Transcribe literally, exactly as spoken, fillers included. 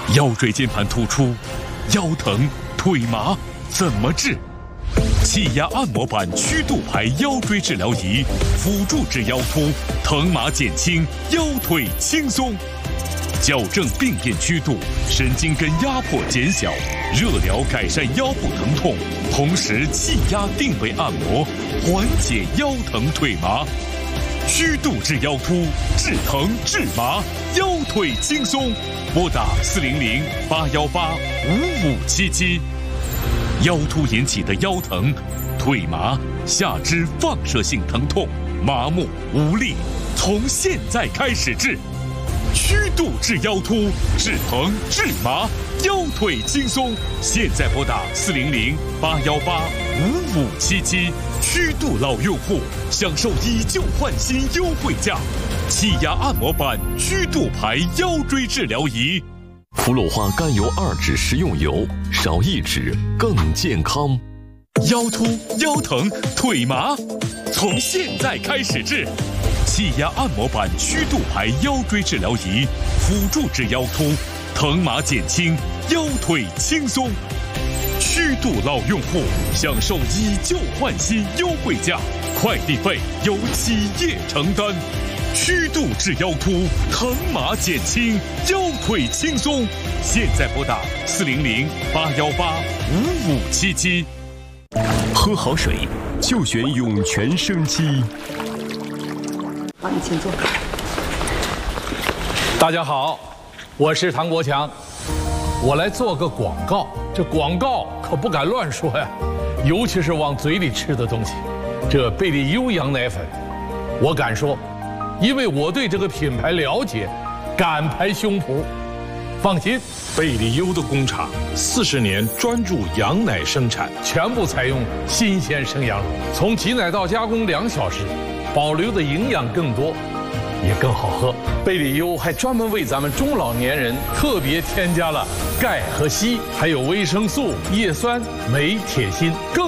腰椎间盘突出、腰疼、腿麻怎么治？气压按摩板曲度排腰椎治疗仪，辅助治腰突，疼麻减轻，腰腿轻松。矫正病变曲度，神经根压迫减小，热疗改善腰部疼痛，同时气压定位按摩，缓解腰疼腿麻。曲度治腰突，治疼治麻，腰腿轻松。拨打四零零八幺八五五七七。腰突引起的腰疼、腿麻、下肢放射性疼痛、麻木无力，从现在开始治。曲度治腰突，治疼治麻，腰腿轻松。现在拨打四零零八幺八五五七七。曲度老用户享受以旧换新优惠价，气压按摩板曲度排腰椎治疗仪。 福鲁花甘油二酯食用油，少一酯更健康。 腰突、腰疼、腿麻，从现在开始治。气压按摩板曲度排腰椎治疗仪，辅助治腰突，疼麻减轻，腰腿轻松。曲度老用户享受以旧换新优惠价，快递费由企业承担。曲度治腰突，疼麻减轻，腰腿轻松。现在拨打四零零八幺八五五七七。 喝好水就选涌泉生机。 好，你请坐。 大家好，我是唐国强，我来做个广告。这广告可不敢乱说呀，尤其是往嘴里吃的东西。这贝利优羊奶粉，我敢说，因为我对这个品牌了解，敢拍胸脯。放心， 贝利优的工厂四十年专注羊奶生产， 全部采用新鲜生羊乳，从挤奶到加工两小时，保留的营养更多，也更好喝。贝利优还专门为咱们中老年人特别添加了钙和硒，还有维生素、叶酸、镁、铁锌，更